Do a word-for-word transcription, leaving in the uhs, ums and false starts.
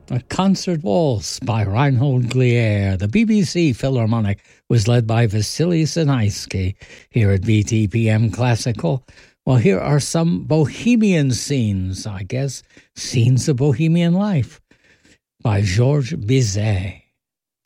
A Concert Waltz by Reinhold Glier. The B B C Philharmonic was led by Vasily Sinaisky here at V T P M Classical. Well, here are some Bohemian scenes, I guess, scenes of Bohemian life by Georges Bizet.